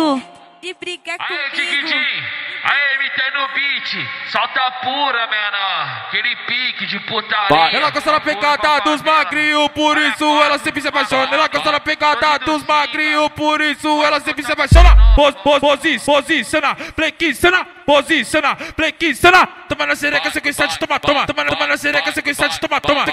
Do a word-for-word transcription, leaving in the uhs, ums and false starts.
comigo. De brigar comigo. Aê, Tiquitim. Aê, M T no beat. Solta pura, menor. Aquele pique de putaria. Ela gosta da pegada dos magrinhos, por isso ela sempre se apaixona. Ela gosta da pegada dos magrinhos, por isso ela sempre se apaixona. Pos, pos, posi, posiciona, flexiona, posiciona, flexiona. Toma na sereca, sequência de toma, toma. Toma, toma na sereca, sequência de toma, toma.